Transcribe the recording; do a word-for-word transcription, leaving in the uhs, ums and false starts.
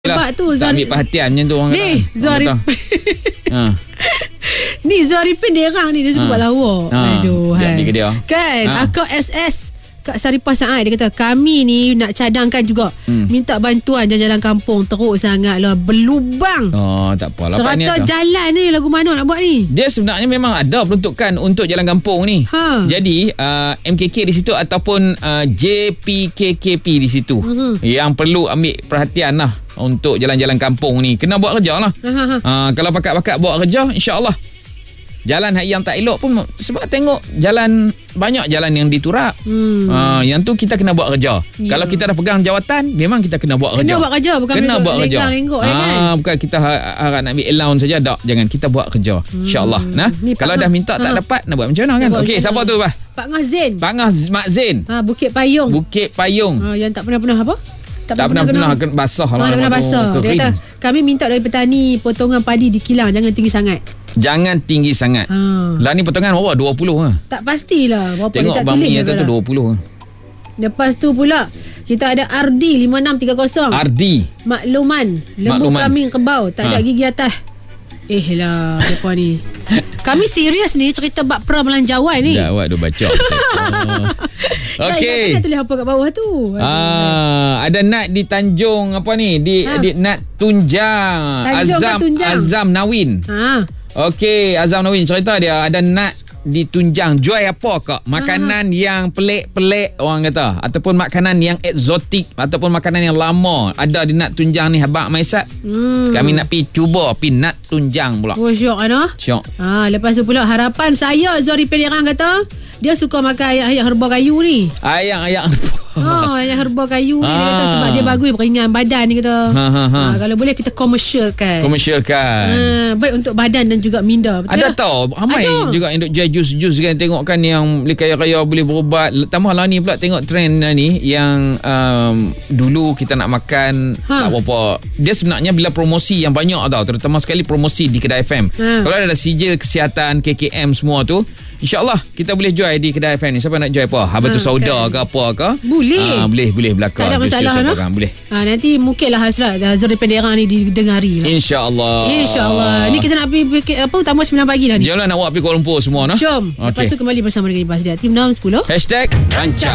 Sebab tu tak Zari... ambil perhatian macam tu orang Ni Zari ha. Ni Zaripin Derang ni dia suka ha. buat lawak. ha. Aduh hai. Dia dia. Kan ha. Akak S S Kak Saripah Saad dia kata kami ni nak cadangkan juga hmm. minta bantuan jalan-jalan kampung teruk sangat lah, berlubang. Oh tak apalah. Serata jalan ni lagu mana nak buat ni? Dia sebenarnya memang ada peruntukan untuk jalan kampung ni. Ha. Jadi uh, M K K di situ ataupun uh, J P K K P di situ hmm. yang perlu ambil perhatian lah untuk jalan-jalan kampung ni. Kena buat kerja lah. Ha, ha. Uh, kalau pakat-pakat buat kerja, insya-Allah jalan yang tak elok pun, sebab tengok jalan banyak jalan yang diturak. Hmm. Uh, yang tu kita kena buat kerja. Yeah. Kalau kita dah pegang jawatan, memang kita kena buat kena kerja. Kena buat kerja, bukan kena buat kerja. Lenggok, ah, kan? Bukan kita harap nak ambil allowance saja, tak. Jangan, kita buat kerja. Hmm. InsyaAllah. Nah, ni kalau dah minta ha. tak dapat, nak buat macam mana kan? Okey, siapa tu bah? Pak Ngah Zain. Pak Ngah Mak Zain. Ha, Bukit Payung. Bukit Payung. Ha, yang tak pernah-pernah apa? Tak, tak pernah-pernah kena basah lah. Tak pernah basah. Dia kata, kami minta dari petani potongan padi di kilang jangan tinggi sangat. Jangan tinggi sangat. Ha. Lah ni potongan berapa? dua puluh ha? Tak pastilah. Berapa tengok dia tak Bang tulis. Tengok Bang tu dua puluh. Lepas tu pula kita ada R D lima enam tiga kosong. R D. Makluman. Lembu Makluman. kambing kebau. Tak ha. ada gigi atas. Eh lah, siapa ni? Kami serius ni cerita bab perbelanjauan ni. Ya, awak dah baca. Okey. Ya, tulis apa kat bawah tu? Ah, ada Nat di Tanjung apa ni? Di ha. di Nat Tunjang. Tanjung Azam Tunjang. Azam Nawin. Ha. Okey, Azam Nawin cerita dia ada Nat di Tunjang. Jual apa kak? Makanan ha. yang pelik-pelik orang kata, ataupun makanan yang eksotik, ataupun makanan yang lama ada di Nat Tunjang ni, Abang Maisat. Hmm. Kami nak pergi cuba pergi Nat Tunjang pula. Oh syok kan? Syok. Ha, lepas tu pula harapan saya Zori Pedirang kata dia suka makan ayam-ayam herba kayu ni. Ayam-ayam herba. Ha, ayam herba kayu ni ha. dia kata sebab dia bagus beringan badan ni kata. Ha, ha, ha. Ha, kalau boleh kita komersialkan. Komersialkan. Ha, baik untuk badan dan juga minda. Betul ada lah? Tahu ramai ada juga yang duk jual jus-jus kan, tengok kan yang boleh kaya-kaya boleh berubat. Tambah lah ni pula tengok trend ni yang um, dulu kita nak makan ha. tak apa-apa. Dia sebenarnya bila promosi yang banyak tau, terutama sekali promosi di Kedai F M. Ha. Kalau ada sijil kesihatan K K M semua tu, InsyaAllah kita boleh jual di Kedai F M ni. Siapa nak jual apa? Habatus ha, sauda okay. ke apa ke? Boleh. Ha, boleh boleh belakang. Tak ada masalah no? Kan? Boleh. Ha, nanti mungkinlah hasrat Zori Pedirang ni didengari lah. InsyaAllah. InsyaAllah. Ni kita nak pergi apa utama sembilan pagi dah ni. Jomlah nak buat pergi Kuala Lumpur semua no. Jom. Okay. Lepas tu kembali bersama dengan Ibas dia. Tim enam sepuluh. Hashtag Rancang.